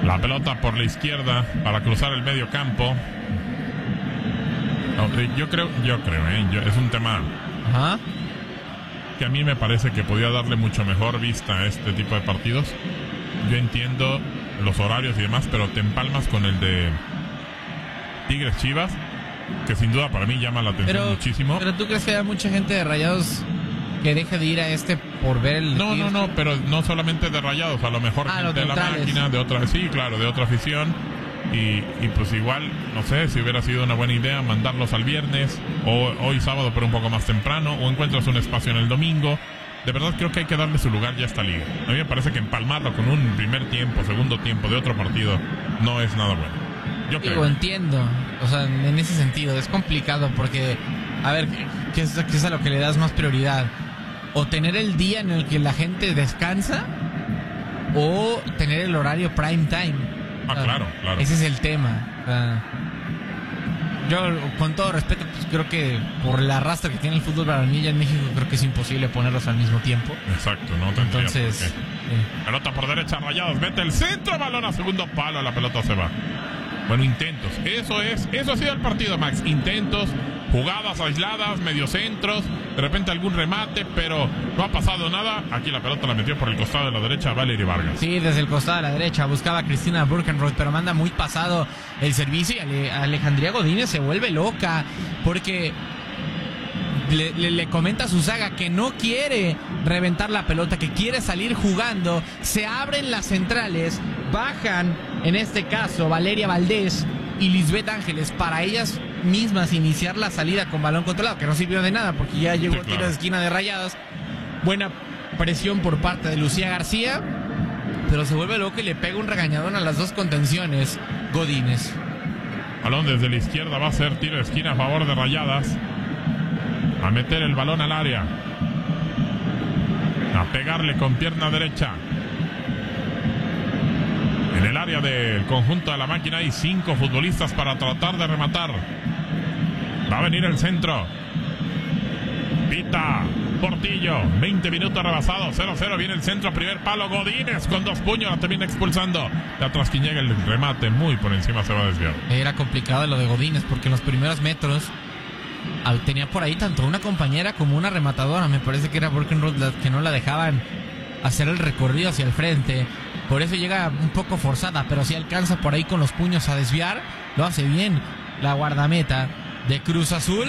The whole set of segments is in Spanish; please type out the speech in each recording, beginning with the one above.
La pelota por la izquierda para cruzar el medio campo. Yo creo, es un tema que a mí me parece que podía darle mucho mejor vista a este tipo de partidos. Yo entiendo los horarios y demás, pero te empalmas con el de Tigres Chivas, que sin duda para mí llama la atención muchísimo. Pero ¿tú crees que hay mucha gente de Rayados que deje de ir a este por ver el... No, pero no solamente de Rayados, a lo mejor gente de la máquina, de otra, sí, claro, de otra afición. Y pues igual, no sé, si hubiera sido una buena idea mandarlos al viernes o hoy sábado pero un poco más temprano, o encuentras un espacio en el domingo. De verdad creo que hay que darle su lugar ya a esta liga. A mí me parece que empalmarlo con un primer tiempo, segundo tiempo de otro partido no es nada bueno. Yo creo. Entiendo, o sea, en ese sentido es complicado porque, a ver, ¿qué es a lo que le das más prioridad? O tener el día en el que la gente descansa o tener el horario prime time. Claro. Ese es el tema. Yo, con todo respeto, pues creo que por la arrastre que tiene el fútbol varonil en México, creo que es imposible ponerlos al mismo tiempo. Exacto, no tendría. Entonces, pelota por derecha, Rayados, mete el centro, balón a segundo palo, la pelota se va. Bueno, intentos. Eso ha sido el partido, Max. Intentos, jugadas aisladas, mediocentros, de repente algún remate, pero no ha pasado nada. Aquí la pelota la metió por el costado de la derecha Valery Vargas. Sí, desde el costado de la derecha buscaba a Cristina Burkenroth, pero manda muy pasado el servicio y Alejandría Godínez se vuelve loca porque le comenta a su saga que no quiere reventar la pelota, que quiere salir jugando. Se abren las centrales, bajan, en este caso, Valeria Valdés y Lisbeth Ángeles, para ellas mismas iniciar la salida con balón controlado, que no sirvió de nada porque ya llegó tiro de esquina de Rayadas. Buena presión por parte de Lucía García, pero se vuelve loco y le pega un regañadón a las dos contenciones Godínez. Balón desde la izquierda, va a ser tiro de esquina a favor de Rayadas. A meter el balón al área, a pegarle con pierna derecha. En el área del conjunto de la máquina hay 5 futbolistas para tratar de rematar. Va a venir el centro. Pita Portillo, 20 minutos rebasados, 0-0, viene el centro, primer palo, Godínez con 2 puños, la termina expulsando. De atrás quien llega el remate, muy por encima se va a desviar. Era complicado lo de Godínez porque en los primeros metros tenía por ahí tanto una compañera como una rematadora. Me parece que era Burkenroth que no la dejaban hacer el recorrido hacia el frente. Por eso llega un poco forzada, pero si alcanza por ahí con los puños a desviar, lo hace bien la guardameta de Cruz Azul.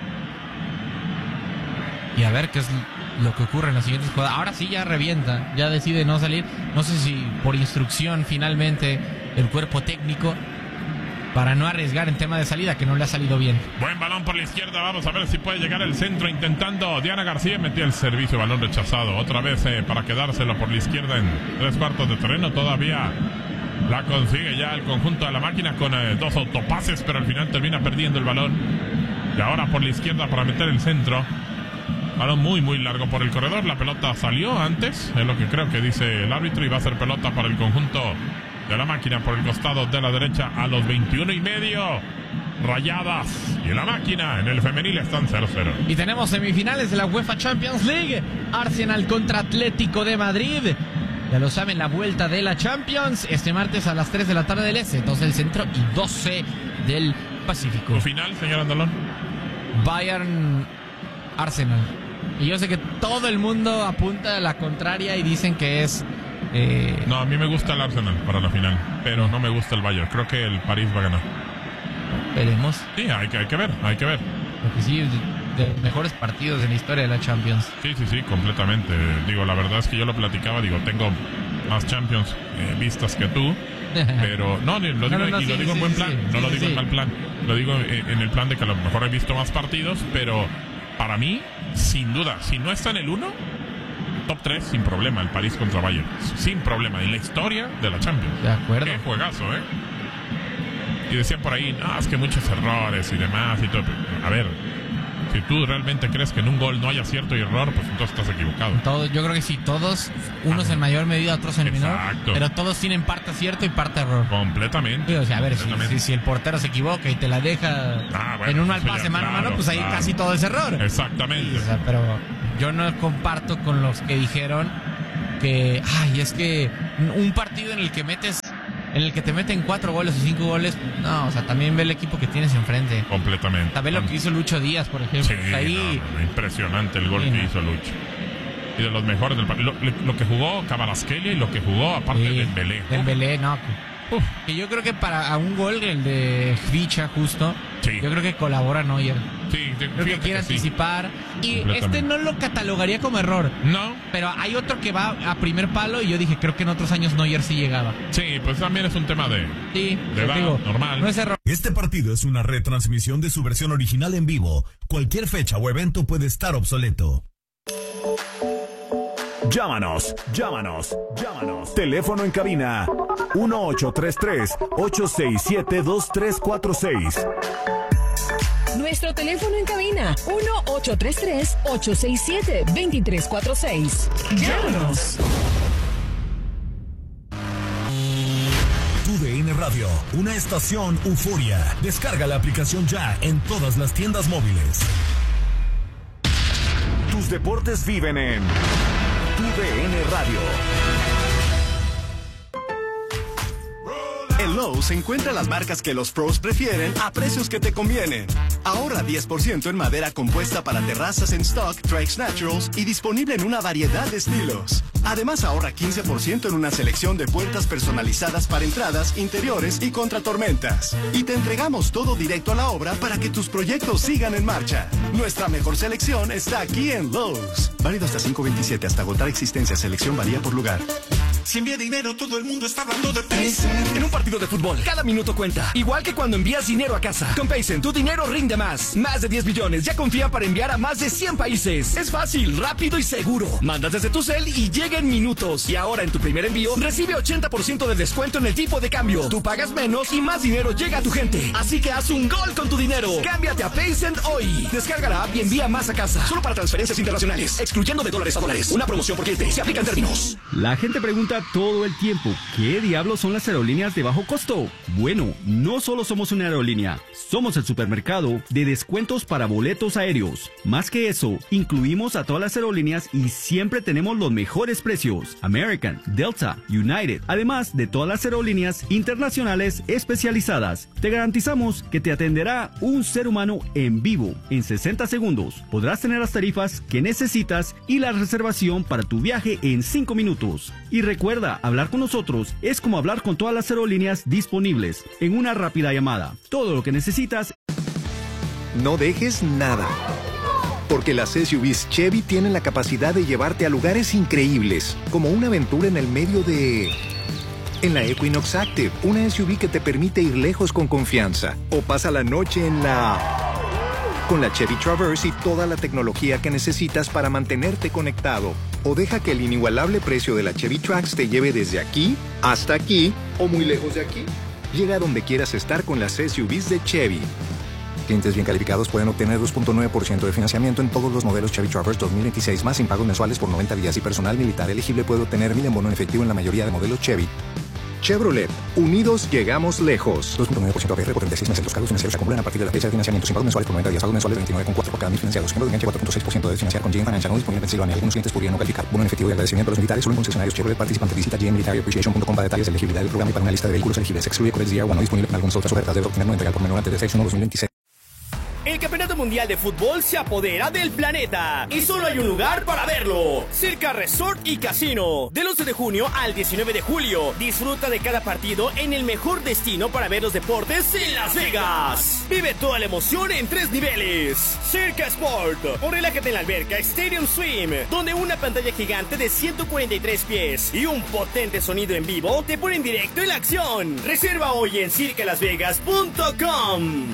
Y a ver qué es lo que ocurre en las siguientes jugadas. Ahora sí ya revienta, ya decide no salir. No sé si por instrucción finalmente el cuerpo técnico, para no arriesgar en tema de salida, que no le ha salido bien. Buen balón por la izquierda, vamos a ver si puede llegar el centro intentando Diana García, metió el servicio, balón rechazado, otra vez para quedárselo por la izquierda en 3/4 de terreno, todavía la consigue ya el conjunto de la máquina con 2 autopases, pero al final termina perdiendo el balón. Y ahora por la izquierda para meter el centro, balón muy largo por el corredor, la pelota salió antes, es lo que creo que dice el árbitro, y va a ser pelota para el conjunto de la máquina por el costado de la derecha a los 21:30. Rayadas y la máquina en el femenil están 0-0. Y tenemos semifinales de la UEFA Champions League. Arsenal contra Atlético de Madrid. Ya lo saben, la vuelta de la Champions este martes a las 3 de la tarde del Este, 2 del Centro y 12 del Pacífico. ¿Tu final, señor Andalón? Bayern Arsenal. Y yo sé que todo el mundo apunta a la contraria y dicen que es... No, a mí me gusta el Arsenal para la final, pero no me gusta el Bayern. Creo que el París va a ganar. Veremos. Sí, hay que ver. Porque sí, de mejores partidos en la historia de la Champions. Sí, completamente. Digo, la verdad es que yo lo platicaba, tengo más Champions vistas que tú, pero lo digo en buen plan, no lo digo en mal plan. Lo digo en el plan de que a lo mejor he visto más partidos, pero para mí, sin duda, si no está en el 1, top 3 sin problema, el París contra Bayern, sin problema, en la historia de la Champions. De acuerdo. Qué juegazo, Y decían por ahí, no, es que muchos errores y demás y todo. A ver, si tú realmente crees que en un gol no hay acierto y error, pues entonces estás equivocado. Yo creo que sí, todos, unos en mayor medida, otros en menor, pero todos tienen parte acierto y parte error. Completamente. Sí, o sea, a ver, si el portero se equivoca y te la deja en un mal pase mano a mano, pues ahí casi todo es error. Exactamente. O sea, pero yo no comparto con los que dijeron que, es que un partido en el que metes en el que te meten 4 goles o 5 goles, no, o sea, también ve el equipo que tienes enfrente. Completamente. Ve lo que hizo Lucho Díaz, por ejemplo. Sí, ahí... impresionante el gol que hizo Lucho. Y de los mejores del partido. Lo que jugó Kvaratskhelia y lo que jugó aparte de Dembélé, no. Que yo creo que para un gol, el de Ficha justo, yo creo que colabora Neuer. Sí, creo que quiere anticipar. Y este no lo catalogaría como error. No. Pero hay otro que va a primer palo y yo dije, creo que en otros años Neuer sí llegaba. Sí, pues también es un tema de edad, normal. No es error. Este partido es una retransmisión de su versión original en vivo. Cualquier fecha o evento puede estar obsoleto. Llámanos. Teléfono en cabina 1833-867-2346. Nuestro teléfono en cabina 1833-867-2346. Llámanos. TUDN Radio, una estación euforia. Descarga la aplicación ya en todas las tiendas móviles. Tus deportes viven en TUDN Radio. En Lowe's encuentra las marcas que los pros prefieren a precios que te convienen. Ahorra 10% en madera compuesta para terrazas en stock Trex Naturals y disponible en una variedad de estilos. Además ahorra 15% en una selección de puertas personalizadas para entradas, interiores y contra tormentas. Y te entregamos todo directo a la obra para que tus proyectos sigan en marcha. Nuestra mejor selección está aquí en Lowe's. Válido hasta 5/27, hasta agotar existencia. Selección varía por lugar. Si envía dinero, todo el mundo está hablando de Paycent. En un partido de fútbol, cada minuto cuenta. Igual que cuando envías dinero a casa. Con Paycent, tu dinero rinde más. Más de 10 billones ya confía para enviar a más de 100 países. Es fácil, rápido y seguro. Mandas desde tu cel y llega en minutos. Y ahora en tu primer envío, recibe 80% de descuento en el tipo de cambio. Tú pagas menos y más dinero llega a tu gente. Así que haz un gol con tu dinero. Cámbiate a Paycent hoy. Descarga la app y envía más a casa. Solo para transferencias internacionales. Excluyendo de dólares a dólares. Una promoción por cliente. Se aplica en términos. La gente pregunta todo el tiempo, ¿qué diablos son las aerolíneas de bajo costo? Bueno, no solo somos una aerolínea, somos el supermercado de descuentos para boletos aéreos. Más que eso, incluimos a todas las aerolíneas y siempre tenemos los mejores precios. American, Delta, United, además de todas las aerolíneas internacionales especializadas. Te garantizamos que te atenderá un ser humano en vivo en 60 segundos. Podrás tener las tarifas que necesitas y la reservación para tu viaje en 5 minutos. Y recuerda, hablar con nosotros es como hablar con todas las aerolíneas disponibles en una rápida llamada. Todo lo que necesitas. No dejes nada, porque las SUVs Chevy tienen la capacidad de llevarte a lugares increíbles, como una aventura en el medio de... En la Equinox Active, una SUV que te permite ir lejos con confianza. O pasa la noche en la... Con la Chevy Traverse y toda la tecnología que necesitas para mantenerte conectado. O deja que el inigualable precio de la Chevy Trax te lleve desde aquí hasta aquí o muy lejos de aquí. Llega a donde quieras estar con las SUVs de Chevy. Clientes bien calificados pueden obtener 2.9% de financiamiento en todos los modelos Chevy Traverse 2026 más sin pagos mensuales por 90 días y personal militar elegible puede obtener 1,000 en bono en efectivo en la mayoría de modelos Chevy. Chevrolet. Unidos llegamos lejos. 2.9% APR por 36 meses. Los cargos financieros se acumulan a partir de la fecha de financiamiento sin pagos mensuales por 90 días. Pagos mensuales 29,4 por cada 1,000 financiados. Ejemplo de enganche 4.6% de financiar con GM Financial. No disponible en Pensilvania. Algunos clientes podrían no calificar. Bono en efectivo y agradecimiento a los militares. Solo en concesionarios Chevrolet participantes. Visita gmmilitaryappreciation.com para detalles de elegibilidad del programa y para una lista de vehículos elegibles. Excluye Codes DR1. No disponible en algunas otras ofertas. Debe obtener no entregar por menor antes de 6/1/2026. El Campeonato Mundial de Fútbol se apodera del planeta y solo hay un lugar para verlo. Circa Resort y Casino. Del 11 de junio al 19 de julio. Disfruta de cada partido en el mejor destino para ver los deportes en Las Vegas. Vive toda la emoción en 3 niveles. Circa Sport. O relájate en la alberca Stadium Swim, donde una pantalla gigante de 143 pies y un potente sonido en vivo te ponen directo en la acción. Reserva hoy en circalasvegas.com.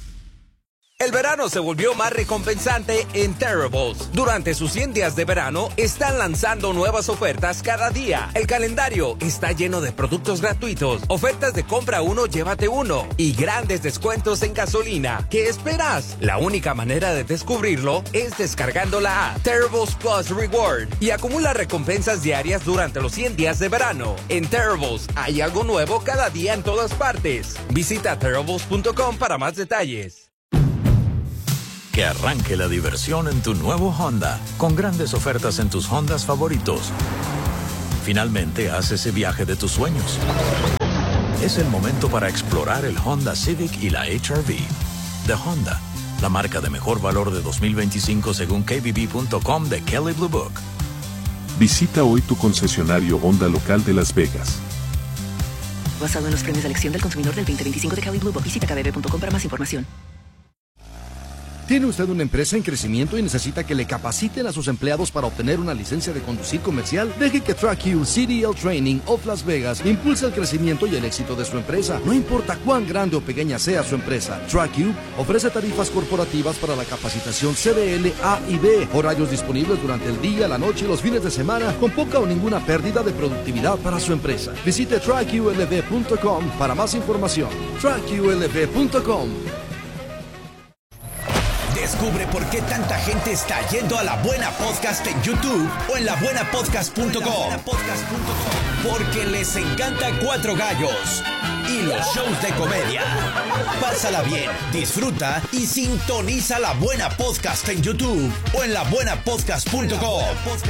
El verano se volvió más recompensante en Terribles. Durante sus 100 días de verano, están lanzando nuevas ofertas cada día. El calendario está lleno de productos gratuitos, ofertas de compra uno, llévate uno y grandes descuentos en gasolina. ¿Qué esperas? La única manera de descubrirlo es descargando la app Terribles Plus Reward y acumula recompensas diarias durante los 100 días de verano. En Terribles hay algo nuevo cada día en todas partes. Visita terribles.com para más detalles. Que arranque la diversión en tu nuevo Honda, con grandes ofertas en tus Hondas favoritos. Finalmente, haz ese viaje de tus sueños. Es el momento para explorar el Honda Civic y la HR-V. De Honda, la marca de mejor valor de 2025 según KBB.com de Kelley Blue Book. Visita hoy tu concesionario Honda local de Las Vegas. Basado en los premios de elección del consumidor del 2025 de Kelley Blue Book. Visita kbb.com para más información. ¿Tiene usted una empresa en crecimiento y necesita que le capaciten a sus empleados para obtener una licencia de conducir comercial? Deje que TrackU CDL Training of Las Vegas impulse el crecimiento y el éxito de su empresa. No importa cuán grande o pequeña sea su empresa, TrackU ofrece tarifas corporativas para la capacitación CDL A y B, horarios disponibles durante el día, la noche y los fines de semana, con poca o ninguna pérdida de productividad para su empresa. Visite TrackULV.com para más información. TrackULV.com. Descubre por qué tanta gente está yendo a La Buena Podcast en YouTube o en labuenapodcast.com. Porque les encanta Cuatro Gallos y los shows de comedia. Pásala bien, disfruta y sintoniza La Buena Podcast en YouTube o en labuenapodcast.com.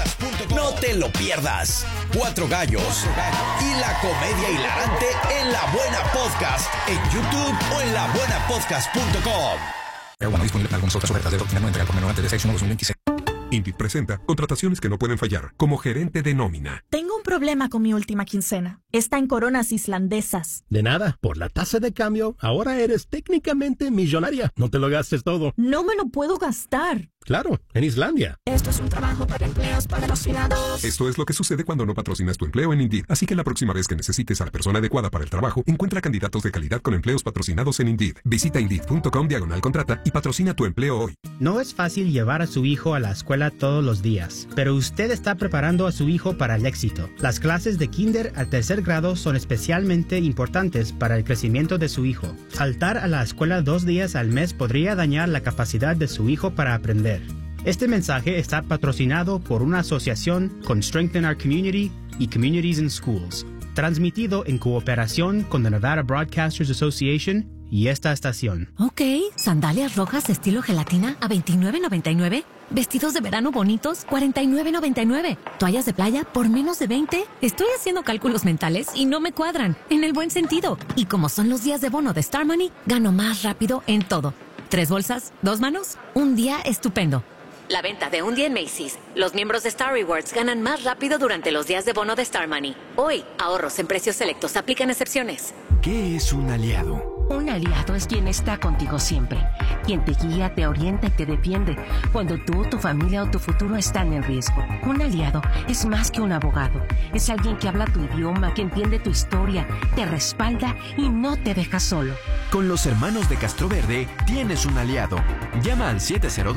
No te lo pierdas. Cuatro Gallos y la comedia hilarante en La Buena Podcast en YouTube o en labuenapodcast.com. Disponible en algunas otras ofertas de doctrina no entrega por menor antes de 6/1/2026. Indeed presenta contrataciones que no pueden fallar como gerente de nómina. Tengo un problema con mi última quincena. Está en coronas islandesas. De nada, por la tasa de cambio, ahora eres técnicamente millonaria. No te lo gastes todo. No me lo puedo gastar. Claro, en Islandia. Esto es un trabajo para empleos patrocinados. Esto es lo que sucede cuando no patrocinas tu empleo en Indeed. Así que la próxima vez que necesites a la persona adecuada para el trabajo, encuentra candidatos de calidad con empleos patrocinados en Indeed. Visita Indeed.com/contrata y patrocina tu empleo hoy. No es fácil llevar a su hijo a la escuela todos los días, pero usted está preparando a su hijo para el éxito. Las clases de kinder al tercer grado son especialmente importantes para el crecimiento de su hijo. Faltar a la escuela 2 días al mes podría dañar la capacidad de su hijo para aprender. Este mensaje está patrocinado por una asociación con Strengthen Our Community y Communities in Schools, transmitido en cooperación con la Nevada Broadcasters Association y esta estación. Ok, sandalias rojas estilo gelatina a $29.99. Vestidos de verano bonitos, $49.99. Toallas de playa por menos de $20. Estoy haciendo cálculos mentales y no me cuadran, en el buen sentido. Y como son los días de bono de Star Money, gano más rápido en todo. 3 bolsas, 2 manos, un día estupendo. La venta de un día en Macy's. Los miembros de Star Rewards ganan más rápido durante los días de bono de Star Money. Hoy, ahorros en precios selectos. Aplican excepciones. ¿Qué es un aliado? Un aliado es quien está contigo siempre, quien te guía, te orienta y te defiende cuando tú, tu familia o tu futuro están en riesgo. Un aliado es más que un abogado, es alguien que habla tu idioma, que entiende tu historia, te respalda y no te deja solo. Con los hermanos de Castroverde tienes un aliado. Llama al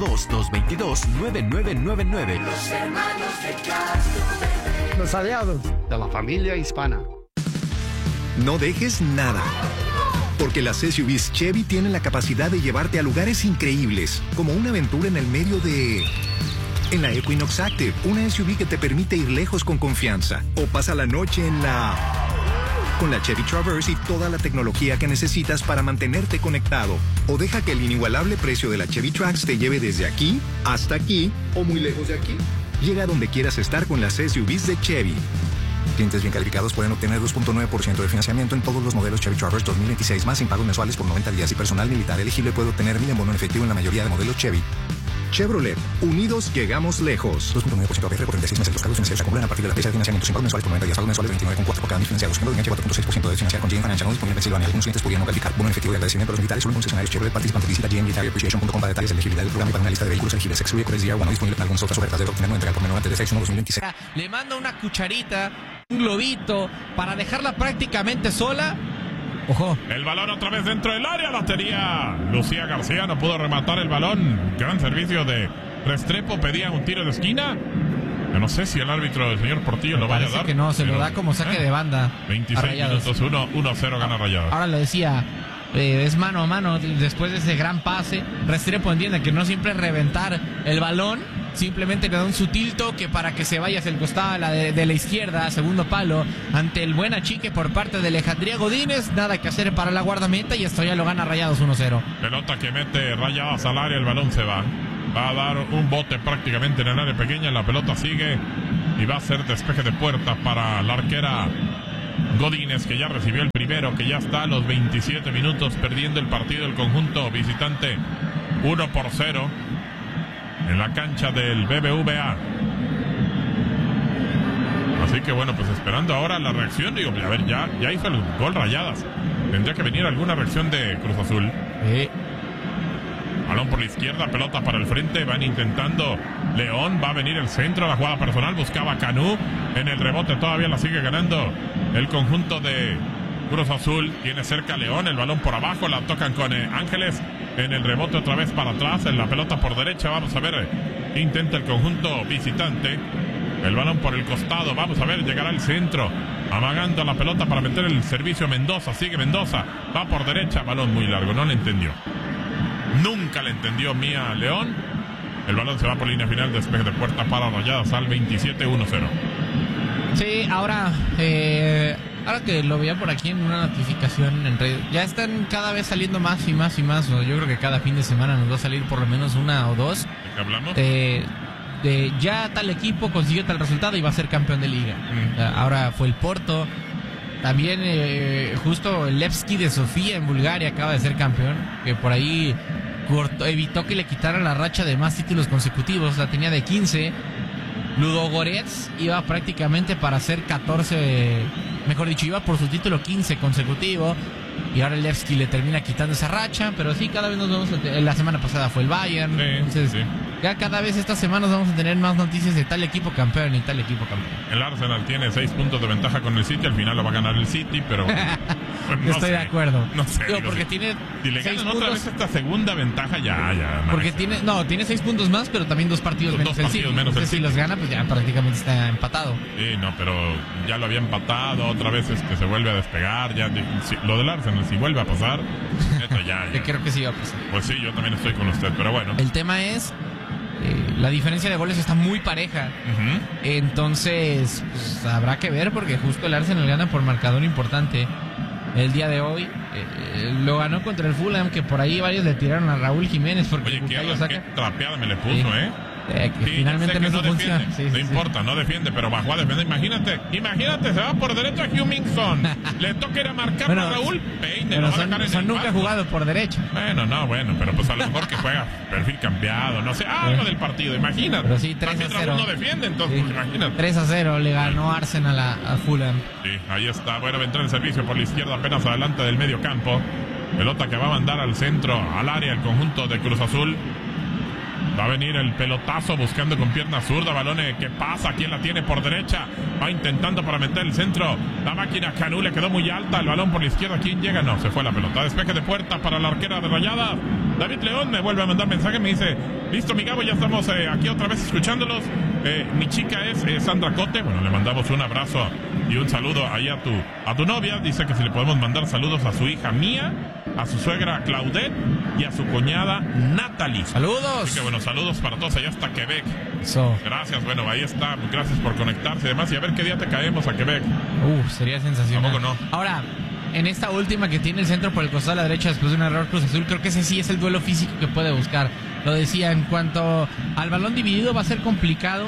702-222-9999. Los hermanos de Castroverde. Los aliados de la familia hispana. No dejes nada. Porque las SUVs Chevy tienen la capacidad de llevarte a lugares increíbles, como una aventura en el medio de... En la Equinox Active, una SUV que te permite ir lejos con confianza. O pasa la noche en la... Con la Chevy Traverse y toda la tecnología que necesitas para mantenerte conectado. O deja que el inigualable precio de la Chevy Trax te lleve desde aquí hasta aquí o muy lejos de aquí. Llega a donde quieras estar con las SUVs de Chevy. Clientes bien calificados pueden obtener 2.9% de financiamiento en todos los modelos Chevy Traverse 2026 más sin pagos mensuales por 90 días y personal militar elegible puede obtener 1,000 en bono en efectivo en la mayoría de modelos Chevy. Chevrolet, unidos llegamos lejos. 2.9% APR por 36 meses. Los cargos financieros se acumulan a partir de la fecha de financiamiento sin pagos mensuales por 90 días. Pagos mensuales 29,4 por cada mil financiados. Siendo de enganche 4.6% de financiar con GM Financial no disponible en Pensilvania. Algunos clientes podrían no calificar. Bono en efectivo de agradecimiento a los militares solo en concesionarios Chevrolet participantes. Visita gmmilitaryapreciation.com para detalles de elegibilidad del programa y para una lista de vehículos elegibles. Excluye Cores DR1 no disponible en algunas otras ofertas de doctrina no entrega por menor antes de 6/1/2026. Le manda una cucharita, un globito, para dejarla prácticamente sola. Ojo. El balón otra vez dentro del área. La tenía Lucía García. No pudo rematar el balón. Gran servicio de Restrepo. Pedía un tiro de esquina. Yo no sé si el árbitro, el señor Portillo, lo vaya a dar. Que no, se lo da como saque de banda. 26 minutos, 1-0 gana Rayados. Ahora lo decía, es mano a mano después de ese gran pase. Restrepo entiende que no siempre es reventar el balón. Simplemente le da un sutil toque para que se vaya hacia el costado de la izquierda, segundo palo, ante el buen achique por parte de Alejandría Godínez. Nada que hacer para la guardameta y esto ya lo gana Rayados 1-0. Pelota que mete Rayados al área, el balón se va. Va a dar un bote prácticamente en el área pequeña, la pelota sigue y va a ser despeje de puerta para la arquera Godínez, que ya recibió el primero, que ya está a los 27 minutos perdiendo el partido el conjunto visitante 1-0 en la cancha del BBVA. Así que bueno, pues esperando ahora la reacción. Digo, a ver, ya hizo el gol Rayadas. Tendría que venir alguna reacción de Cruz Azul. Balón por la izquierda, pelota para el frente, van intentando León, va a venir el centro, la jugada personal, buscaba Canú, en el rebote todavía la sigue ganando el conjunto de Cruz Azul, tiene cerca León, el balón por abajo, la tocan con Ángeles, en el rebote otra vez para atrás, en la pelota por derecha, vamos a ver, intenta el conjunto visitante, el balón por el costado, vamos a ver, llegará el centro, amagando la pelota para meter el servicio Mendoza, sigue Mendoza, va por derecha, balón muy largo, no le entendió. Nunca le entendió Mía León. El balón se va por línea final, despeje de puerta para Rayadas al 27-1-0. Sí, ahora que lo veía por aquí en una notificación en redes, ya están cada vez saliendo más y más y más. Yo creo que cada fin de semana nos va a salir por lo menos una o dos. ¿De qué hablamos? De ya tal equipo consiguió tal resultado y va a ser campeón de liga. Ahora fue el Porto. También justo el Levski de Sofía en Bulgaria acaba de ser campeón, que por ahí evitó que le quitaran la racha de más títulos consecutivos, la tenía de 15. Ludogorets iba prácticamente para hacer 14, mejor dicho, iba por su título 15 consecutivo, y ahora el Levski le termina quitando esa racha, pero sí, cada vez nos vamos la semana pasada fue el Bayern, entonces ya cada vez estas semanas vamos a tener más noticias de tal equipo campeón y tal equipo campeón. El Arsenal tiene 6 puntos de ventaja con el City, al final lo va a ganar el City, pero pues no estoy de acuerdo. No sé, porque tiene si le 6 ganan puntos, otra vez esta segunda ventaja, ya. Porque tiene 6 puntos más, pero también 2 partidos menos el City. Entonces, si los gana, pues ya prácticamente está empatado. Sí, no, pero ya lo había empatado, otra vez se vuelve a despegar, ya lo del Arsenal, si vuelve a pasar, esto ya. Yo creo que sí va a pasar. Pues sí, yo también estoy con usted, pero bueno. El tema es, la diferencia de goles está muy pareja. Entonces, pues, habrá que ver, porque justo el Arsenal gana por marcador importante el día de hoy. Lo ganó contra el Fulham, que por ahí varios le tiraron a Raúl Jiménez porque qué trapeada me le puso, que finalmente no funciona. No importa, no defiende, pero bajó a defender. Imagínate, se va por derecha a Hummingson. Le toca ir a marcar a Raúl. Peine, pero son nunca ha jugado por derecha. Bueno, pero pues a lo mejor que juega perfil cambiado, no sé, algo del partido, imagínate. Pero sí, 3-0. No defiende, entonces, imagínate. 3-0 le ganó Arsenal a Fulham. Sí, ahí está. Bueno, va a entrar el servicio por la izquierda, apenas adelante del medio campo. Pelota que va a mandar al centro, al área, el conjunto de Cruz Azul. Va a venir el pelotazo buscando con pierna zurda. Balón que pasa. ¿Quién la tiene por derecha? Va intentando para meter el centro. La máquina Canú le quedó muy alta. El balón por la izquierda. ¿Quién llega? No, se fue la pelota. Despeje de puerta para la arquera de Rayadas. David León me vuelve a mandar mensaje. Me dice: listo, mi Gabo, ya estamos aquí otra vez escuchándolos. Mi chica es Sandra Cote. Bueno, le mandamos un abrazo y un saludo ahí a tu novia. Dice que si le podemos mandar saludos a su hija Mía, a su suegra Claudette y a su cuñada Natalie. ¡Saludos! Así que bueno, saludos para todos allá hasta Quebec. Eso. Gracias, bueno, ahí está. Gracias por conectarse y demás. Y a ver qué día te caemos a Quebec. Sería sensacional. Tampoco no. Ahora, en esta última que tiene el centro por el costado a la derecha después de un error Cruz Azul, creo que ese sí es el duelo físico que puede buscar. Lo decía, en cuanto al balón dividido va a ser complicado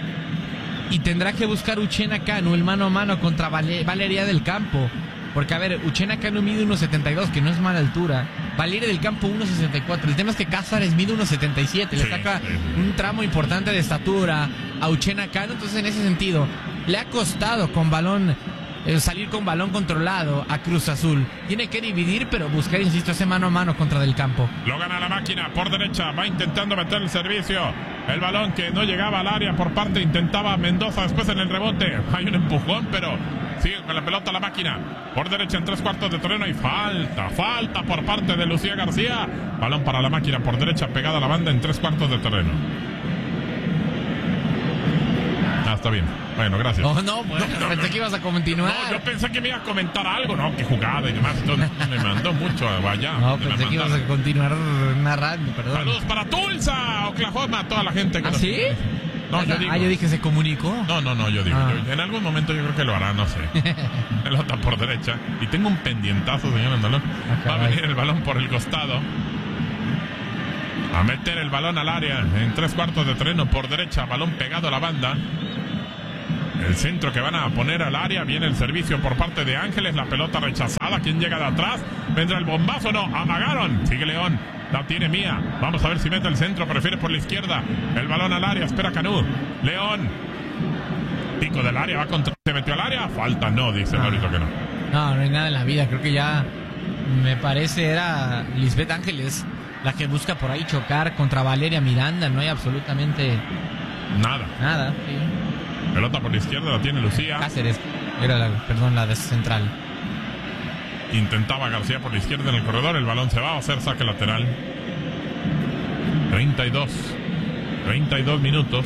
y tendrá que buscar Uchenna Canú el mano a mano contra Valeria del Campo. Porque, a ver, Uchenna Canú mide 1.72, que no es mala altura. Valeria del Campo 1.64. El tema es que Cázares mide 1.77. Le saca un tramo importante de estatura a Uchenna Canú. Entonces, en ese sentido, le ha costado con balón salir con balón controlado a Cruz Azul. Tiene que dividir, pero buscar, insisto, ese mano a mano contra Del Campo. Lo gana la máquina por derecha. Va intentando meter el servicio. El balón que no llegaba al área por parte. Intentaba Mendoza después en el rebote. Hay un empujón, pero sigue con la pelota la máquina. Por derecha en 3/4 de terreno. Y falta por parte de Lucía García. Balón para la máquina por derecha pegada a la banda en 3/4 de terreno. Está bien. Bueno, gracias. Pensé que ibas a continuar. No, yo pensé que me iba a comentar algo, ¿no? Que jugada y demás. Entonces, me mandó mucho allá. No, pensé que ibas a continuar narrando, perdón. Saludos para Tulsa, Oklahoma, toda la gente que ¿sí? No, yo digo. Yo dije, ¿se comunicó? No, yo digo. En algún momento yo creo que lo hará, no sé. Pelota por derecha. Y tengo un pendientazo, señor Andalón. Va a venir el balón por el costado. A meter el balón al área en 3/4 de terreno por derecha. Balón pegado a la banda. El centro que van a poner al área. Viene el servicio por parte de Ángeles. La pelota rechazada. ¿Quién llega de atrás? ¿Vendrá el bombazo? No, amagaron. Sigue León. La tiene Mía. Vamos a ver si mete el centro. Prefiere por la izquierda. El balón al área. Espera Canú. León. Pico del área. Va contra. ¿Se metió al área? Falta. No, dice Mauricio que no. No, no hay nada en la vida. Creo que ya me parece era Lisbeth Ángeles la que busca por ahí chocar contra Valeria Miranda. No hay absolutamente nada. Sí. Pelota por la izquierda. La tiene Lucía. Cáceres. Era la de central. Intentaba García por la izquierda en el corredor. El balón se va a hacer saque lateral. 32 minutos.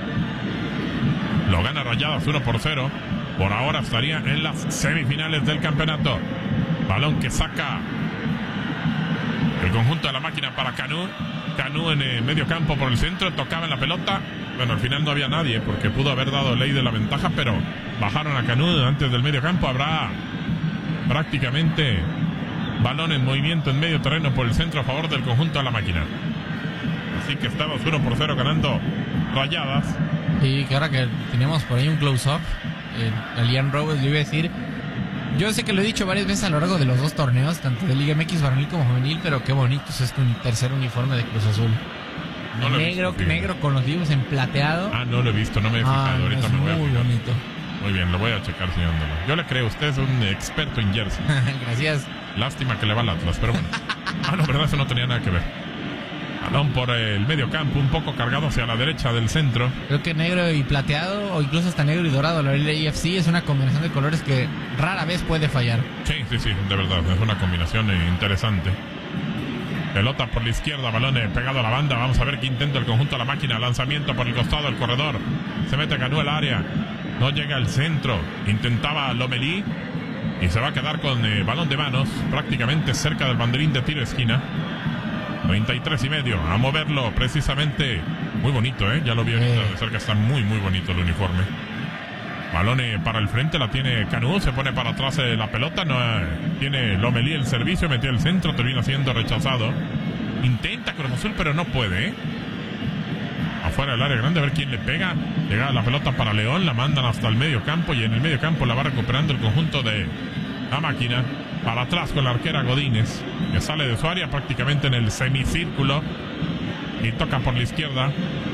Lo gana Rayadas 1-0. Por ahora estaría en las semifinales del campeonato. Balón que saca el conjunto de la máquina para Canú. Canú en el medio campo por el centro. Tocaba en la pelota. Bueno, al final no había nadie porque pudo haber dado ley de la ventaja, pero bajaron a Canú antes del medio campo. Habrá prácticamente balón en movimiento en medio terreno por el centro a favor del conjunto de la máquina. Así que estamos 1-0 ganando Rayadas. Y que ahora que tenemos por ahí un close-up, el Ian Robles le iba a decir, yo sé que lo he dicho varias veces a lo largo de los dos torneos, tanto de Liga MX varonil como juvenil, pero qué bonito es este tercer uniforme de Cruz Azul. No negro con los libros en plateado. No lo he visto, no me he fijado. Ahorita me voy a fijar. Muy bonito. Muy bien, lo voy a checar, señor Andalo. Yo le creo, usted es un experto en jersey. Gracias. Lástima que le va al Atlas, pero bueno. No, verdad, eso no tenía nada que ver. Balón por el medio campo, un poco cargado hacia la derecha del centro. Creo que negro y plateado, o incluso hasta negro y dorado, la IFC es una combinación de colores que rara vez puede fallar. Sí, de verdad, es una combinación interesante. Pelota por la izquierda, balón pegado a la banda. Vamos a ver qué intenta el conjunto de la máquina. Lanzamiento por el costado del corredor. Se mete Canú al área. No llega al centro. Intentaba Lomelí. Y se va a quedar con balón de manos. Prácticamente cerca del banderín de tiro de esquina. 33.5. A moverlo precisamente. Muy bonito, ya lo vi de cerca. Está muy bonito el uniforme. Balón para el frente, la tiene Canú, se pone para atrás la pelota, no tiene Lomelí el servicio, metió el centro, termina siendo rechazado. Intenta Cruz Azul, pero no puede. Afuera del área grande, a ver quién le pega. Llega la pelota para León, la mandan hasta el medio campo y en el medio campo la va recuperando el conjunto de la máquina. Para atrás con la arquera Godínez, que sale de su área prácticamente en el semicírculo y toca por la izquierda.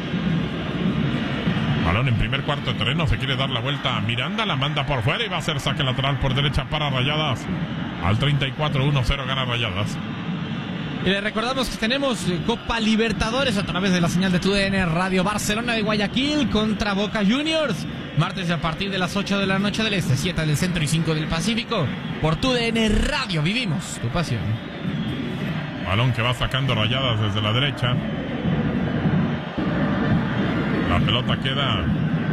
Balón en primer cuarto de terreno, se quiere dar la vuelta a Miranda, la manda por fuera y va a ser saque lateral por derecha para Rayadas. Al 34, 1-0 gana Rayadas. Y le recordamos que tenemos Copa Libertadores a través de la señal de TUDN Radio. Barcelona de Guayaquil contra Boca Juniors. Martes a partir de las 8 de la noche del Este, 7 del Centro y 5 del Pacífico. Por TUDN Radio, vivimos tu pasión. Balón que va sacando Rayadas desde la derecha. La pelota queda.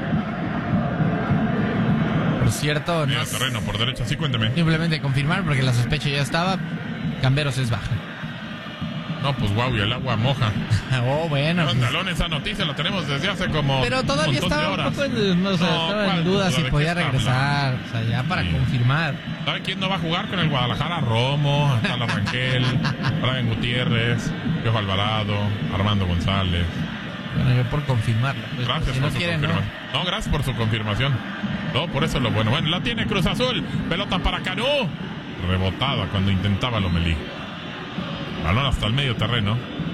Por cierto, no es terreno por derecha, sí, cuénteme. Simplemente confirmar porque la sospecha ya estaba. Camberos es baja. No, pues guau, y el agua moja. Bueno. Andalón, esa noticia la tenemos desde hace como. Pero todavía estaba un poco estaba en duda si podía regresar. O sea, ya para confirmar. ¿Sabe quién no va a jugar con el Guadalajara? Romo, hasta la Rangel, Brian Gutiérrez, Piojo Alvarado, Armando González. Bueno, yo por confirmarla. Pues, gracias si por su confirmación. No, gracias por su confirmación. No, por eso es lo bueno. Bueno, la tiene Cruz Azul. Pelota para Canú. Rebotada cuando intentaba Lomelí. Balón hasta el medio terreno.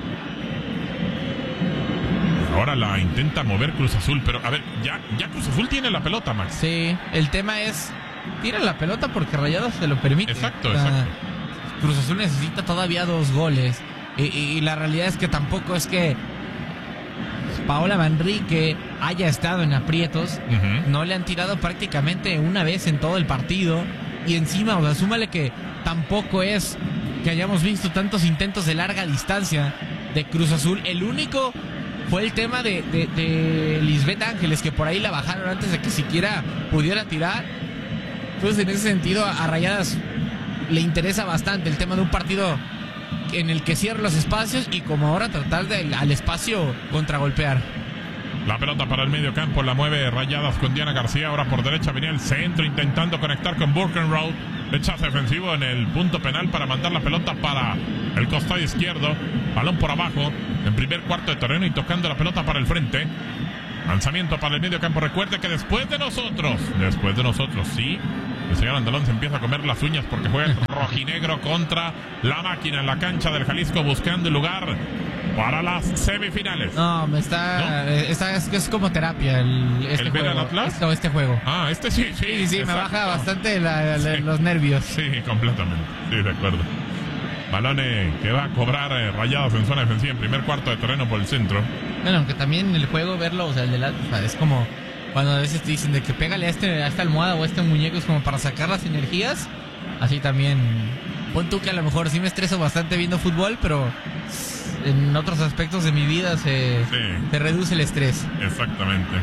Ahora la intenta mover Cruz Azul. Pero, a ver, ya Cruz Azul tiene la pelota, Max. Sí, el tema es... Tira la pelota porque Rayados se lo permite. Exacto. Cruz Azul necesita todavía 2 goles. Y la realidad es que tampoco es que Paola Manrique haya estado en aprietos. No le han tirado prácticamente una vez en todo el partido. Y encima, o sea, súmale que tampoco es que hayamos visto tantos intentos de larga distancia de Cruz Azul. El único fue el tema de Lisbeth Ángeles, que por ahí la bajaron antes de que siquiera pudiera tirar. Entonces, en ese sentido, a Rayadas le interesa bastante el tema de un partido en el que cierra los espacios y como ahora tratar de al espacio contragolpear. La pelota para el medio campo, la mueve Rayadas con Diana García. Ahora por derecha venía el centro intentando conectar con Burkenroth. Rechazo defensivo en el punto penal para mandar la pelota para el costado izquierdo. Balón por abajo en primer cuarto de terreno y tocando la pelota para el frente. Lanzamiento para el medio campo. Recuerde que después de nosotros, sí, el señor Andalón se empieza a comer las uñas porque juega el rojinegro contra la máquina en la cancha del Jalisco buscando el lugar para las semifinales. No, es como terapia este ver juego. al Atlas? Este juego. Ah, sí, me baja bastante los nervios. Sí, completamente. Sí, de acuerdo. Balón que va a cobrar Rayados en zona defensiva en primer cuarto de terreno por el centro. Bueno, aunque también el juego verlo, o sea, es como cuando a veces te dicen de que pégale a esta almohada o a este muñeco, es como para sacar las energías. Así también, pon tú que a lo mejor sí me estreso bastante viendo fútbol, pero en otros aspectos de mi vida se reduce el estrés. Exactamente.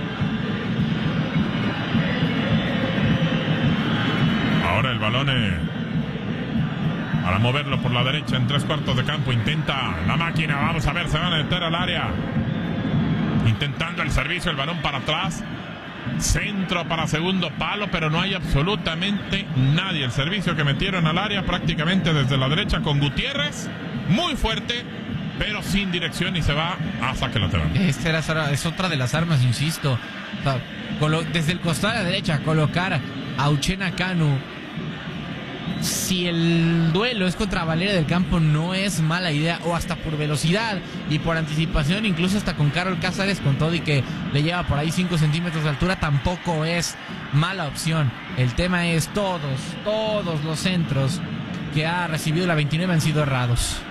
Ahora el balón para moverlo por la derecha en tres cuartos de campo. Intenta la máquina. Vamos a ver, se van a meter al área. Intentando el servicio, el balón para atrás. Centro para segundo palo, pero no hay absolutamente nadie. El servicio que metieron al área prácticamente desde la derecha con Gutiérrez. Muy fuerte, pero sin dirección y se va a saque lateral. Es otra de las armas, insisto. O sea, desde el costado de la derecha, colocar a Uchenna Kanu. Si el duelo es contra Valeria del Campo, no es mala idea, o hasta por velocidad y por anticipación, incluso hasta con Carol Cázares, con todo y que le lleva por ahí 5 centímetros de altura, tampoco es mala opción. El tema es todos los centros que ha recibido la 29 han sido errados.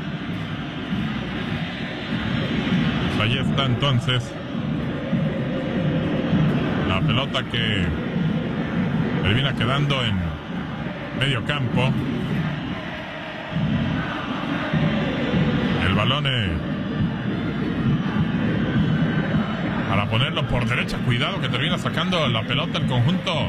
Pues ahí está entonces la pelota que termina quedando en medio campo. El balón para ponerlo por derecha. Cuidado que termina sacando la pelota el conjunto.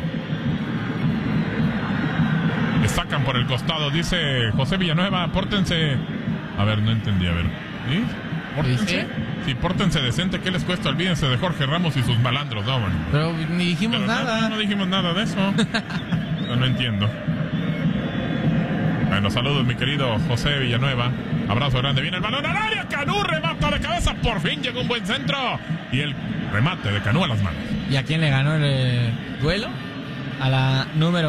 Le sacan por el costado. Dice José Villanueva, pórtense. A ver, no entendí. A ver. ¿Sí? ¿Pórtense? Sí, pórtense decente. ¿Qué les cuesta? Olvídense de Jorge Ramos y sus malandros. No, bueno. Pero ni dijimos nada. No dijimos nada de eso. No entiendo. Bueno, saludos mi querido José Villanueva. Abrazo grande. Viene el balón al área. Canú remata de cabeza. Por fin llegó un buen centro. Y el remate de Canú a las manos. ¿Y a quién le ganó el duelo? A la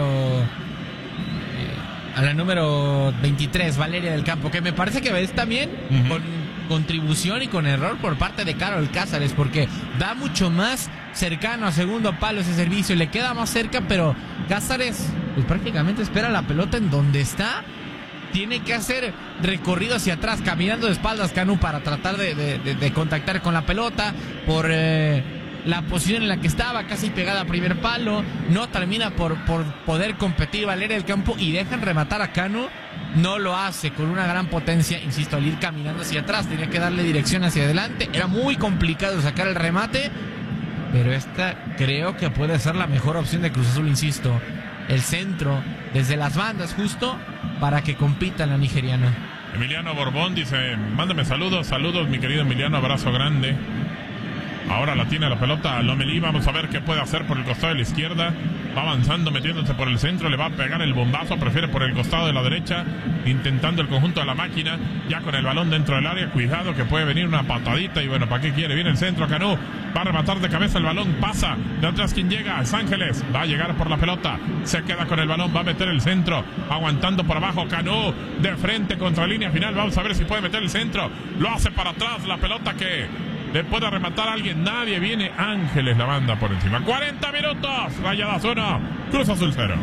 número 23, Valeria del Campo. Que me parece que es también con contribución y con error por parte de Carol Cázares. Porque da mucho más cercano a segundo palo ese servicio. Le queda más cerca, pero Cázares pues prácticamente espera la pelota en donde está. Tiene que hacer recorrido hacia atrás, caminando de espaldas Canú para tratar de contactar con la pelota. Por la posición en la que estaba, casi pegada a primer palo. No termina por poder competir Valeria del Campo y dejan rematar a Canú. No lo hace con una gran potencia, insisto, al ir caminando hacia atrás. Tenía que darle dirección hacia adelante. Era muy complicado sacar el remate. Pero esta creo que puede ser la mejor opción de Cruz Azul, insisto. El centro, desde las bandas justo, para que compita la nigeriana. Emiliano Borbón dice, mándame saludos mi querido Emiliano, abrazo grande. Ahora la tiene la pelota Lomelí, vamos a ver qué puede hacer por el costado de la izquierda. Va avanzando, metiéndose por el centro, le va a pegar el bombazo, prefiere por el costado de la derecha, intentando el conjunto de la máquina, ya con el balón dentro del área, cuidado que puede venir una patadita y bueno, ¿para qué quiere? Viene el centro, Canú, va a rematar de cabeza el balón, pasa, de atrás quien llega, es Ángeles, va a llegar por la pelota, se queda con el balón, va a meter el centro, aguantando por abajo, Canú, de frente contra línea final, vamos a ver si puede meter el centro, lo hace para atrás, la pelota que le puede rematar a alguien, nadie, viene Ángeles, la banda por encima. 40 minutos, Rayadas 1, Cruz Azul 0.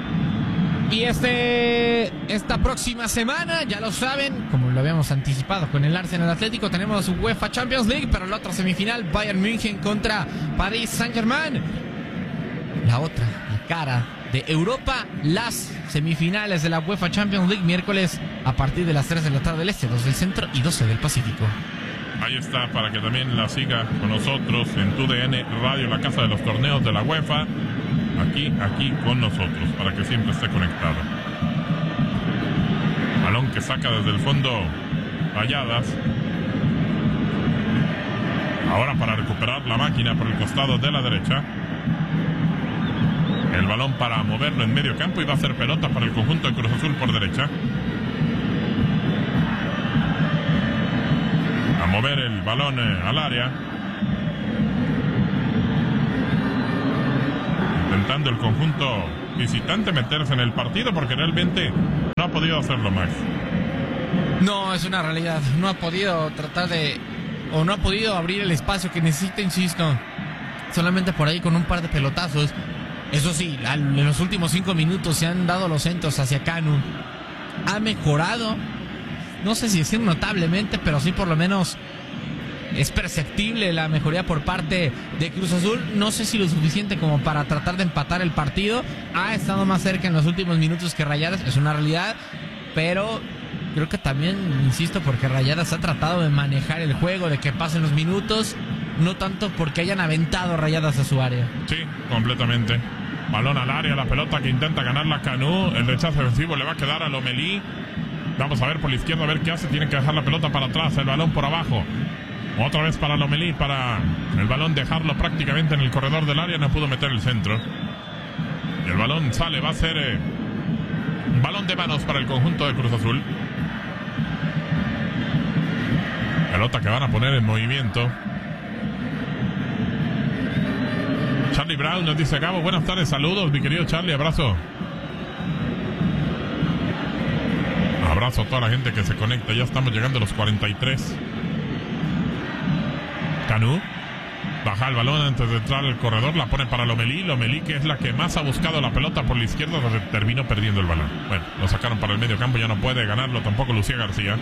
Y esta próxima semana, ya lo saben, como lo habíamos anticipado con el Arsenal Atlético, tenemos UEFA Champions League, pero la otra semifinal, Bayern München contra Paris Saint-Germain. La otra, la cara de Europa, las semifinales de la UEFA Champions League, miércoles a partir de las 3 de la tarde del Este, 2 del Centro y 12 del Pacífico. Ahí está, para que también la siga con nosotros en TUDN Radio, la casa de los torneos de la UEFA. Aquí con nosotros, para que siempre esté conectado. Balón que saca desde el fondo Rayadas. Ahora para recuperar la máquina por el costado de la derecha. El balón para moverlo en medio campo y va a ser pelota para el conjunto de Cruz Azul por derecha. A mover el balón al área. esperando el conjunto visitante meterse en el partido porque realmente no ha podido hacerlo, Max. No, es una realidad. No ha podido no ha podido abrir el espacio que necesita, insisto. Solamente por ahí con un par de pelotazos. Eso sí, en los últimos 5 minutos se han dado los centros hacia Canu. Ha mejorado. No sé si decir notablemente, pero sí por lo menos es perceptible la mejoría por parte de Cruz Azul. No sé si lo suficiente como para tratar de empatar el partido. Ha estado más cerca en los últimos minutos que Rayadas, es una realidad. Pero creo que también, insisto, porque Rayadas ha tratado de manejar el juego, de que pasen los minutos, no tanto porque hayan aventado Rayadas a su área. Sí, completamente. Balón al área, la pelota que intenta ganar la Canu. El rechazo defensivo le va a quedar a Lomelí. Vamos a ver por la izquierda, a ver qué hace. Tienen que dejar la pelota para atrás, el balón por abajo. Otra vez para Lomelí, para el balón dejarlo prácticamente en el corredor del área. No pudo meter el centro. Y el balón sale, va a ser balón de manos para el conjunto de Cruz Azul. Pelota que van a poner en movimiento. Charlie Brown nos dice: Gabo, buenas tardes, saludos, mi querido Charlie, abrazo. Abrazo a toda la gente que se conecta. Ya estamos llegando a los 43. Canu baja el balón antes de entrar al corredor, la pone para Lomelí. Lomelí, que es la que más ha buscado la pelota por la izquierda, donde terminó perdiendo el balón. Bueno, lo sacaron para el medio campo, ya no puede ganarlo tampoco Lucía García.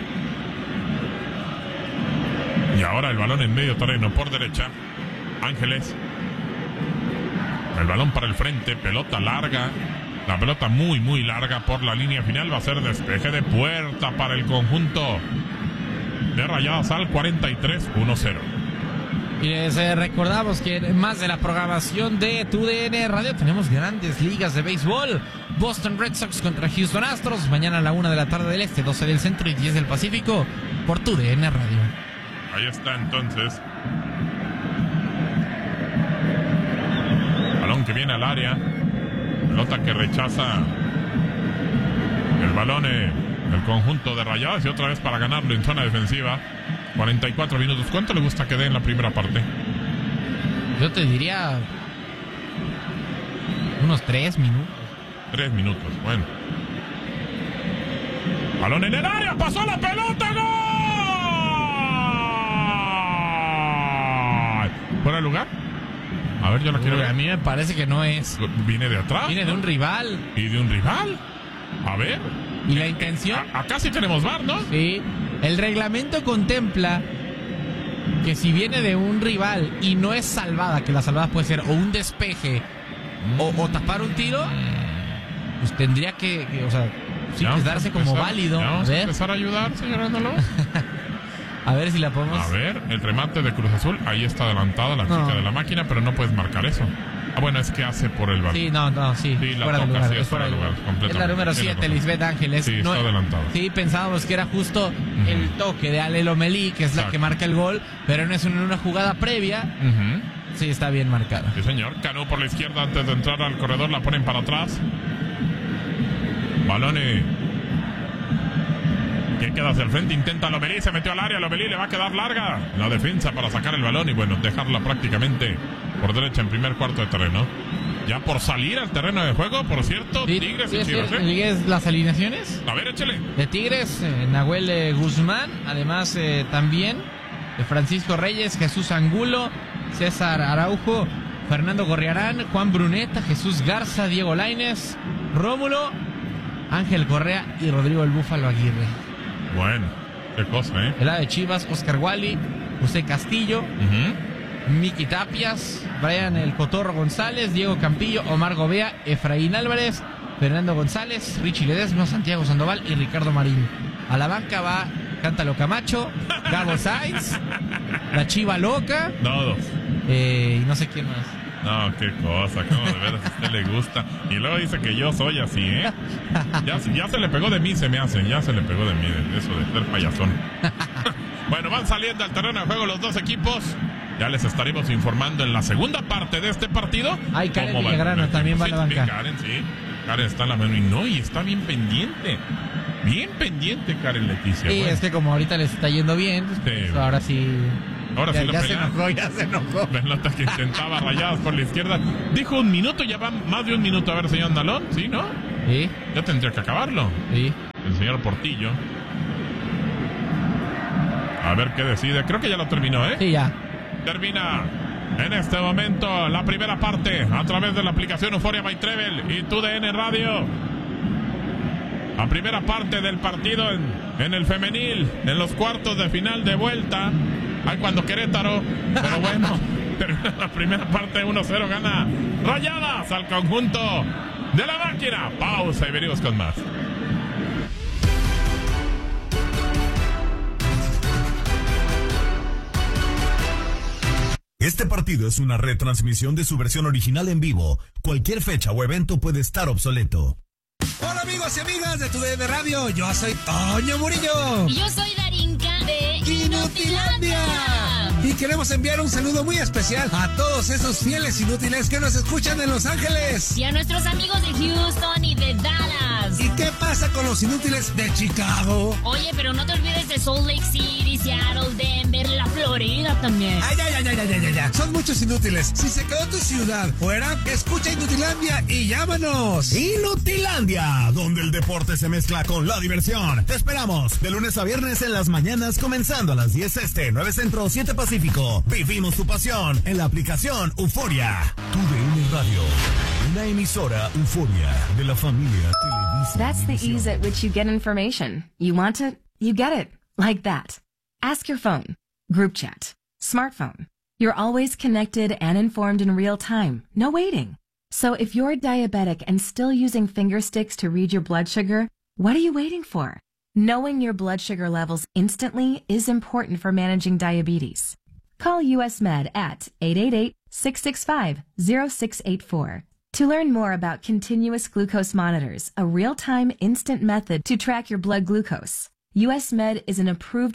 Y ahora el balón en medio terreno por derecha. Ángeles. El balón para el frente, pelota larga. La pelota muy, muy larga por la línea final. Va a ser despeje de puerta para el conjunto de Rayadas al 43-1-0. Y les recordamos que más de la programación de TUDN Radio tenemos grandes ligas de béisbol. Boston Red Sox contra Houston Astros. Mañana a la 1 de la tarde del Este, 12 del Centro y 10 del Pacífico por TUDN Radio. Ahí está entonces. Balón que viene al área. Pelota que rechaza el balón el conjunto de Rayadas y otra vez para ganarlo en zona defensiva. 44 minutos. ¿Cuánto le gusta que dé en la primera parte? Yo te diría unos 3 minutos. 3 minutos, bueno. Balón en el área, pasó la pelota, ¡gol! ¿Fuera de lugar? A ver, yo la quiero ver. A mí me parece que no es. ¿Viene de atrás? Viene de un rival. ¿Y de un rival? A ver. ¿Y la intención? Acá sí tenemos VAR, ¿no? Sí. El reglamento contempla que si viene de un rival y no es salvada, que la salvada puede ser o un despeje o tapar un tiro, pues tendría que o sea, sí que darse como válido. Vamos a empezar a ayudar, señor Ándalo. A ver si la podemos... A ver, el remate de Cruz Azul. Ahí está adelantada la chica de la máquina, pero no puedes marcar eso. Ah, bueno, es que hace por el balón. Sí, sí. La toca, sí, es fuera de lugar. Es la número 7, Lisbeth Ángeles. Sí, está adelantada. Sí, pensábamos que era justo el toque de Ale Lomelí, que es la que marca el gol, pero no es en una jugada previa. Sí, está bien marcada. Sí, señor. Canu por la izquierda antes de entrar al corredor, la ponen para atrás. Balón que queda hacia el frente, intenta Lomelí, se metió al área, Lomelí le va a quedar larga la defensa para sacar el balón y bueno, dejarla prácticamente por derecha en primer cuarto de terreno. Ya por salir al terreno de juego, por cierto, sí, Tigres y Chivas. ¿Sigues las alineaciones? A ver, échale. De Tigres, Nahuel Guzmán, además también de Francisco Reyes, Jesús Angulo, César Araujo, Fernando Gorriarán, Juan Bruneta, Jesús Garza, Diego Lainez, Rómulo, Ángel Correa y Rodrigo el Búfalo Aguirre. Bueno, qué cosa, ¿eh? El lado de Chivas, Oscar Wally, José Castillo, Miki Tapias, Brian El Cotorro González, Diego Campillo, Omar Gobea, Efraín Álvarez, Fernando González, Richie Ledesma, Santiago Sandoval y Ricardo Marín. A la banca va Cántalo Camacho, Gabo Sainz, la Chiva Loca. Todos. Y no sé quién más. No, qué cosa, como de veras a usted le gusta. Y luego dice que yo soy así, ¿eh? Ya se le pegó de mí, se me hace. Ya se le pegó de mí, eso de ser payasón. Bueno, van saliendo al terreno de juego los dos equipos. Ya les estaremos informando en la segunda parte de este partido. Ay, Karen Villagrana también va a la banca. Karen, sí. Karen está en la mano y no, y está bien pendiente. Bien pendiente, Karen Leticia. Sí, bueno. Es que como ahorita les está yendo bien, pues ahora sí Ahora sí lo ya pelea. ya se enojó. Pelota que intentaba Rayadas por la izquierda. Dijo 1 minuto, ya va más de 1 minuto. A ver, señor Andalón, ¿sí, no? Sí. Ya tendría que acabarlo. Sí. El señor Portillo. A ver qué decide. Creo que ya lo terminó, ¿eh? Sí, ya. Termina en este momento la primera parte a través de la aplicación Euphoria by Trevel y TUDN Radio. La primera parte del partido en el femenil, en los cuartos de final de vuelta. Ay, cuando Querétaro. Pero bueno, termina la primera parte 1-0. Gana Rayadas al conjunto de la máquina. Pausa y venimos con más. Este partido es una retransmisión de su versión original en vivo. Cualquier fecha o evento puede estar obsoleto. Hola amigos y amigas de TUDN Radio, yo soy Toño Murillo. Y yo soy Darinka de Inutilandia. Y queremos enviar un saludo muy especial a todos esos fieles inútiles que nos escuchan en Los Ángeles. Y a nuestros amigos de Houston y de Dallas. ¿Y qué pasa con los inútiles de Chicago? Oye, pero no te olvides de Salt Lake City, Seattle, Denver, la Florida también. Ay, ya. Son muchos inútiles. Si se quedó tu ciudad fuera, escucha Inutilandia y llámanos. Inutilandia, donde el deporte se mezcla con la diversión. Te esperamos de lunes a viernes en las mañanas, comenzando a las 10 este, 9 centro, 7 pacífico. Vivimos tu pasión en la aplicación Euphoria. TUDN Radio, una emisora Euphoria de la familia Televisa. That's the ease at which you get information. You want it, you get it. Like that. Ask your phone. Group chat. Smartphone. You're always connected and informed in real time. No waiting. So if you're diabetic and still using finger sticks to read your blood sugar, what are you waiting for? Knowing your blood sugar levels instantly is important for managing diabetes. Call US Med at 888-665-0684 to learn more about continuous glucose monitors, a real-time instant method to track your blood glucose. US Med is an approved...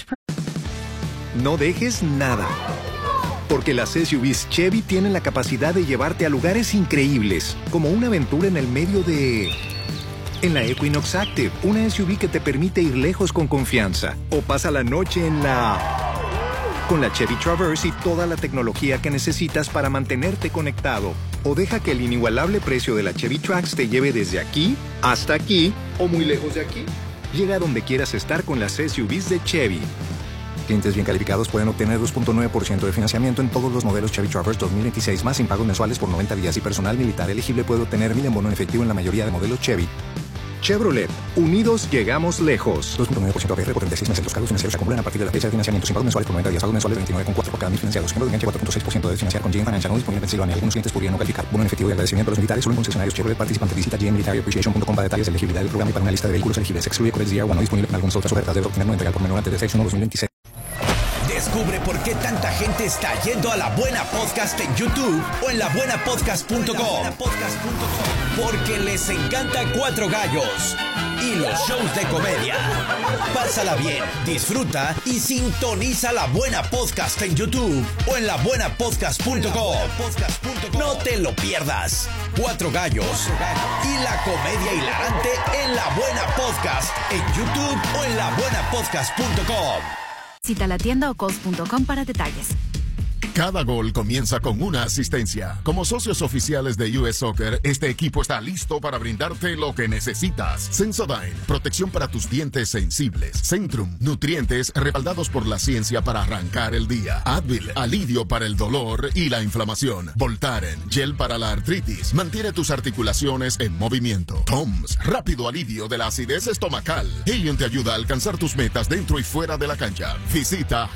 No dejes nada. Porque las SUVs Chevy tienen la capacidad de llevarte a lugares increíbles, como una aventura en el medio de... En la Equinox Active, una SUV que te permite ir lejos con confianza. O pasa la noche en la... Con la Chevy Traverse y toda la tecnología que necesitas para mantenerte conectado. O deja que el inigualable precio de la Chevy Trax te lleve desde aquí hasta aquí o muy lejos de aquí. Llega a donde quieras estar con las SUVs de Chevy. Clientes bien calificados pueden obtener 2.9% de financiamiento en todos los modelos Chevy Traverse 2026 más sin pagos mensuales por 90 días y personal militar elegible puede obtener 1,000 en bono en efectivo en la mayoría de modelos Chevy. Chevrolet. Unidos llegamos lejos. 2.9% APR por 36 meses. Los cargos financieros se acumulan a partir de la fecha de financiamiento sin pagos mensuales por 90 días. Pagos mensuales 29,4 por cada 1,000 financiados. Siendo de 4.6% de financiar con GM Financial no disponible en Pensilvania. Algunos clientes podrían no calificar. Bono en efectivo y agradecimiento a los militares solo en concesionarios Chevrolet participantes. Visita gmmilitaryappreciation.com para detalles de elegibilidad del programa y para una lista de vehículos elegibles. Excluye Corex DR1 no disponible en algunas otras ofertas. Debe obtener no entrega por menor antes de fecha 1 2026. Descubre por qué tanta gente está yendo a La Buena Podcast en YouTube o en labuenapodcast.com. Porque les encanta Cuatro Gallos y los shows de comedia. Pásala bien, disfruta y sintoniza La Buena Podcast en YouTube o en labuenapodcast.com. No te lo pierdas. Cuatro Gallos y la comedia hilarante en La Buena Podcast en YouTube o en labuenapodcast.com. Visita la tienda o Coles.com para detalles. Cada gol comienza con una asistencia. Como socios oficiales de US Soccer, este equipo está listo para brindarte lo que necesitas. Sensodyne, protección para tus dientes sensibles. Centrum, nutrientes respaldados por la ciencia para arrancar el día. Advil, alivio para el dolor y la inflamación. Voltaren, gel para la artritis. Mantiene tus articulaciones en movimiento. Toms, rápido alivio de la acidez estomacal. Helium te ayuda a alcanzar tus metas dentro y fuera de la cancha. Visita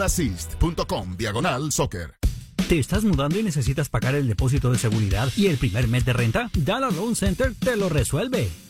heliumassist.com/soccer. ¿Te estás mudando y necesitas pagar el depósito de seguridad y el primer mes de renta? Dallas Loan Center te lo resuelve.